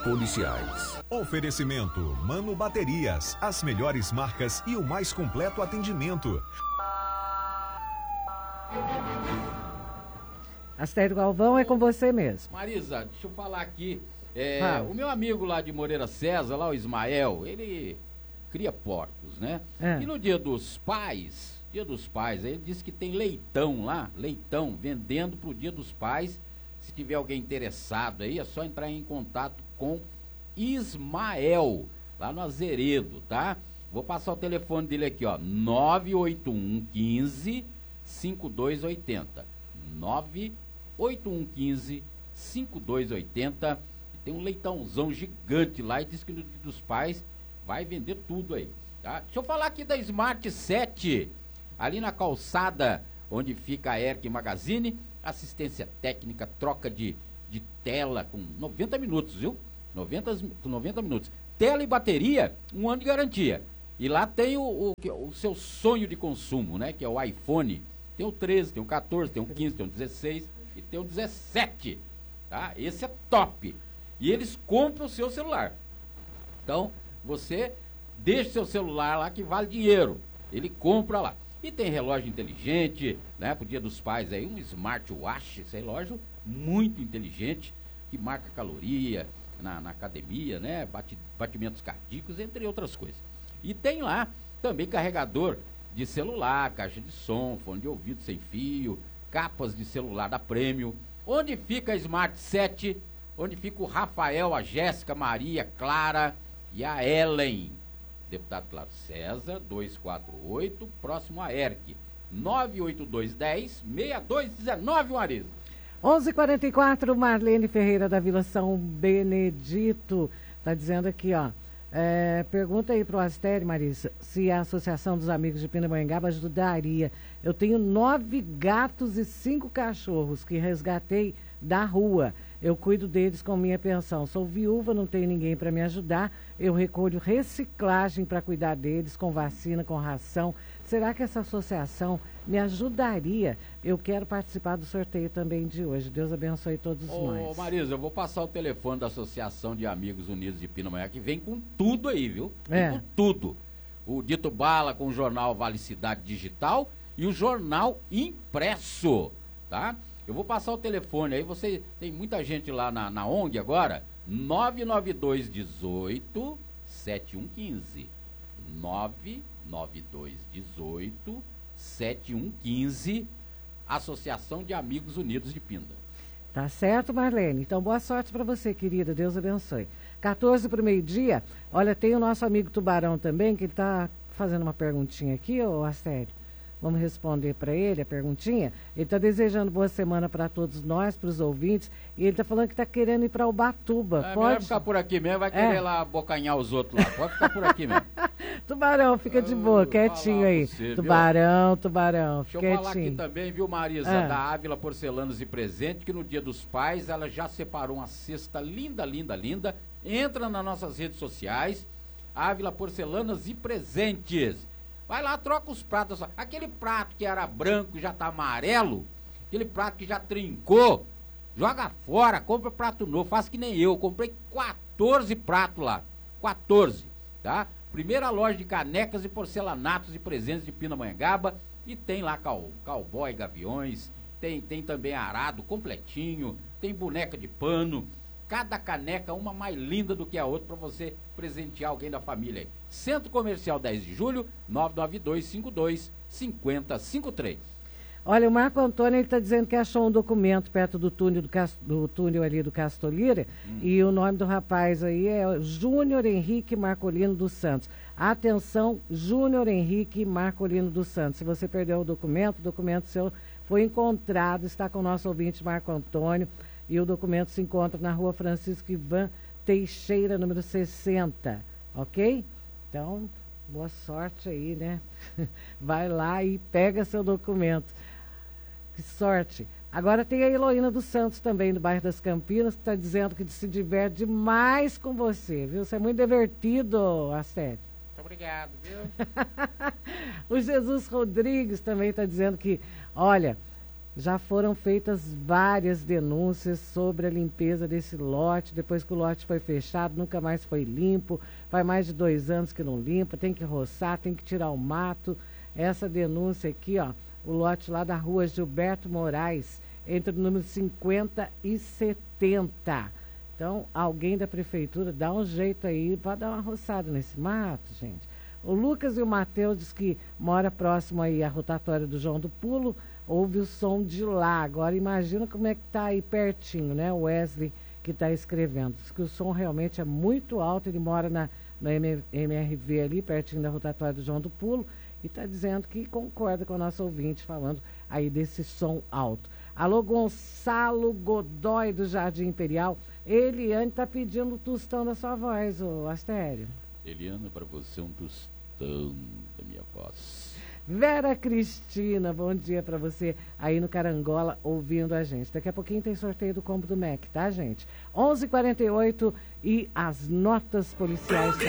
policiais. Oferecimento Mano Baterias, as melhores marcas e o mais completo atendimento. Astério Galvão, é com você mesmo. Marisa, deixa eu falar aqui. O meu amigo lá de Moreira César, lá o Ismael, ele cria porcos, né? E no Dia dos Pais, aí ele disse que tem leitão lá, vendendo pro Dia dos Pais. Se tiver alguém interessado aí, é só entrar em contato com Ismael, lá no Azeredo, tá? Vou passar o telefone dele aqui, ó, 981 15 5280. 981 15 5280. Tem um leitãozão gigante lá e diz que no Dia dos Pais vai vender tudo aí, tá? Deixa eu falar aqui da Smart 7, ali na calçada onde fica a Eric Magazine, assistência técnica, troca de tela com 90 minutos, viu? 90 minutos. Tela e bateria, 1 ano de garantia. E lá tem o seu sonho de consumo, né? Que é o iPhone. Tem o 13, tem o 14, tem o 15, tem o 16 e tem o 17, tá? Esse é top. E eles compram o seu celular. Então, você deixa seu celular lá que vale dinheiro. Ele compra lá. E tem relógio inteligente, né? Pro Dia dos Pais aí, um smartwatch, esse relógio muito inteligente, que marca caloria na academia, né? Batimentos cardíacos, entre outras coisas. E tem lá também carregador de celular, caixa de som, fone de ouvido sem fio, capas de celular da Premium. Onde fica a Smart 7? Onde fica o Rafael, a Jéssica, Maria, Clara e a Ellen. Deputado Claro César, 248, próximo a ERC. 98210-6219, Marisa. 11h44, Marlene Ferreira da Vila São Benedito tá dizendo aqui, ó. Pergunta aí pro Astério, Marisa, se a Associação dos Amigos de Pindamonhangaba ajudaria. Eu tenho 9 gatos e 5 cachorros que resgatei da rua. Eu cuido deles com minha pensão. Sou viúva, não tenho ninguém para me ajudar. Eu recolho reciclagem para cuidar deles, com vacina, com ração. Será que essa associação me ajudaria? Eu quero participar do sorteio também de hoje. Deus abençoe todos nós. Ô, Marisa, eu vou passar o telefone da Associação de Amigos Unidos de Pindamonhangaba, que vem com tudo aí, viu? Vem com tudo. O Dito Bala com o jornal Vale Cidade Digital e o jornal impresso, tá? Eu vou passar o telefone aí, você tem muita gente lá na ONG agora, 99218 7115. 99218 7115, Associação de Amigos Unidos de Pinda. Tá certo, Marlene? Então, boa sorte para você, querida. Deus abençoe. 14 para o meio-dia. Olha, tem o nosso amigo Tubarão também, que ele tá fazendo uma perguntinha aqui, ô Astério. Vamos responder para ele a perguntinha. Ele está desejando boa semana para todos nós, para os ouvintes. E ele está falando que está querendo ir para Ubatuba. Pode ficar por aqui mesmo, vai querer lá abocanhar os outros lá. Pode ficar por aqui mesmo. Tubarão, fica de boa, quietinho aí. Você, tubarão, deixa eu falar aqui também, viu, Marisa, da Ávila Porcelanas e Presente, que no Dia dos Pais ela já separou uma cesta linda, linda, linda. Entra nas nossas redes sociais, Ávila Porcelanas e Presentes. Vai lá, troca os pratos. Aquele prato que era branco e já tá amarelo, aquele prato que já trincou, joga fora, compra prato novo. Faz que nem eu comprei 14 pratos lá. 14, tá? Primeira loja de canecas e porcelanatos e presentes de Pindamonhangaba. E tem lá cowboy, gaviões, tem também arado completinho, tem boneca de pano. Cada caneca uma mais linda do que a outra para você presentear alguém da família aí. Centro Comercial 10 de Julho, 99252-5053. Olha, o Marco Antônio está dizendo que achou um documento perto do túnel ali do Castolira e o nome do rapaz aí é Júnior Henrique Marcolino dos Santos. Atenção, Júnior Henrique Marcolino dos Santos. Se você perdeu o documento seu foi encontrado, está com o nosso ouvinte Marco Antônio. E o documento se encontra na rua Francisco Ivan Teixeira, número 60, ok? Então, boa sorte aí, né? Vai lá e pega seu documento. Que sorte. Agora tem a Heloína dos Santos também, do bairro das Campinas, que está dizendo que se diverte demais com você, viu? Você é muito divertido, Astério. Muito obrigado, viu? O Jesus Rodrigues também está dizendo que, olha... Já foram feitas várias denúncias sobre a limpeza desse lote. Depois que o lote foi fechado, nunca mais foi limpo. Faz mais de 2 anos que não limpa, tem que roçar, tem que tirar o mato. Essa denúncia aqui, ó, o lote lá da rua Gilberto Moraes, entre o número 50 e 70. Então, alguém da prefeitura dá um jeito aí para dar uma roçada nesse mato, gente. O Lucas e o Matheus diz que mora próximo aí à rotatória do João do Pulo, ouve o som de lá. Agora imagina como é que tá aí pertinho, né? O Wesley que está escrevendo. Diz que o som realmente é muito alto, ele mora na MRV ali, pertinho da rotatória do João do Pulo, e está dizendo que concorda com o nosso ouvinte, falando aí desse som alto. Alô, Gonçalo Godoy, do Jardim Imperial. Eliane está pedindo o tostão da sua voz, ô Astério. Eliana, para você um tostão da minha voz. Vera Cristina, bom dia para você aí no Carangola, ouvindo a gente. Daqui a pouquinho tem sorteio do combo do MEC, tá, gente? 11h48 e as notas policiais...